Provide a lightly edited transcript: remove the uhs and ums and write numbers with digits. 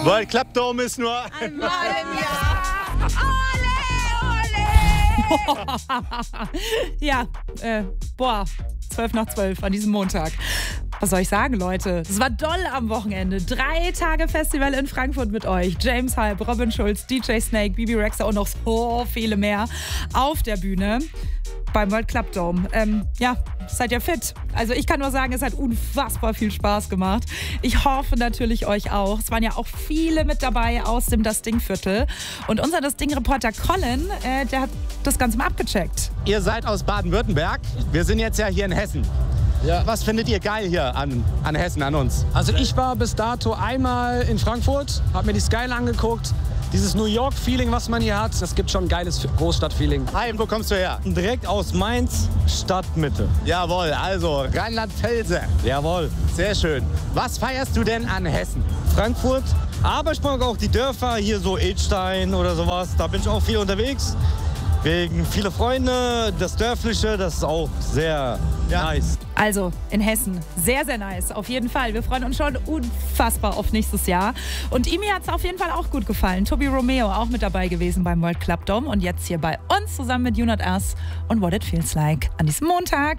Weil Klappdome ist nur einmal im Jahr. Ja, 12:12 an diesem Montag. Was soll ich sagen, Leute? Es war doll am Wochenende. 3 Tage Festival in Frankfurt mit euch. James Hype, Robin Schulz, DJ Snake, Bibi Rexha und noch so viele mehr auf der Bühne beim World Club Dome. Seid ihr fit? Also ich kann nur sagen, es hat unfassbar viel Spaß gemacht. Ich hoffe natürlich euch auch. Es waren ja auch viele mit dabei aus dem Das Ding-Viertel. Und unser Das Ding-Reporter Colin, der hat das Ganze mal abgecheckt. Ihr seid aus Baden-Württemberg. Wir sind jetzt ja hier in Hessen. Ja. Was findet ihr geil hier an Hessen, an uns? Also ich war bis dato einmal in Frankfurt, habe mir die Skyline angeguckt. Dieses New York-Feeling, was man hier hat, das gibt schon ein geiles Großstadt-Feeling. Hi, wo kommst du her? Direkt aus Mainz, Stadtmitte. Jawohl, also Rheinland-Pfälzer. Jawohl. Sehr schön. Was feierst du denn an Hessen? Frankfurt, aber ich mag auch die Dörfer, hier so Edstein oder sowas. Da bin ich auch viel unterwegs. Wegen viele Freunde, das Dörfliche, das ist auch sehr nice. Also in Hessen, sehr, sehr nice, auf jeden Fall. Wir freuen uns schon unfassbar auf nächstes Jahr. Und Imi hat es auf jeden Fall auch gut gefallen. Tobi Romeo auch mit dabei gewesen beim World Club Dome und jetzt hier bei uns zusammen mit You Not Us und What It Feels Like an diesem Montag.